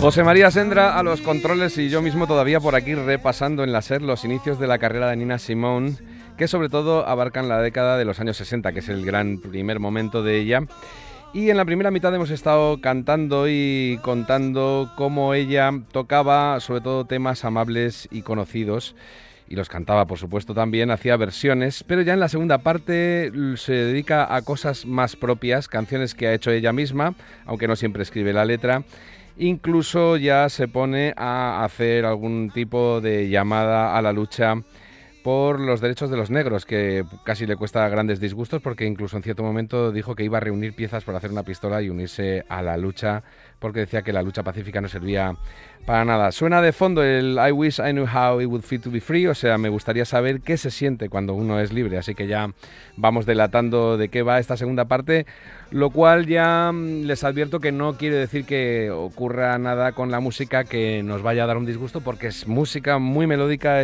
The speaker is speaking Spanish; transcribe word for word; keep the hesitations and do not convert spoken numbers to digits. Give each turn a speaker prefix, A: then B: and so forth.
A: José María Sendra a los controles y yo mismo todavía por aquí repasando en la SER los inicios de la carrera de Nina Simone, que sobre todo abarcan la década de los años sesenta, que es el gran primer momento de ella. Y en la primera mitad hemos estado cantando y contando cómo ella tocaba sobre todo temas amables y conocidos, y los cantaba, por supuesto, también, hacía versiones, pero ya en la segunda parte se dedica a cosas más propias, canciones que ha hecho ella misma, aunque no siempre escribe la letra. Incluso ya se pone a hacer algún tipo de llamada a la lucha por los derechos de los negros, que casi le cuesta grandes disgustos, porque incluso en cierto momento dijo que iba a reunir piezas para hacer una pistola y unirse a la lucha, porque decía que la lucha pacífica no servía para nada. Suena de fondo el I wish I knew how it would feel to be free, o sea, me gustaría saber qué se siente cuando uno es libre, así que ya vamos delatando de qué va esta segunda parte, lo cual ya les advierto que no quiere decir que ocurra nada con la música que nos vaya a dar un disgusto, porque es música muy melódica,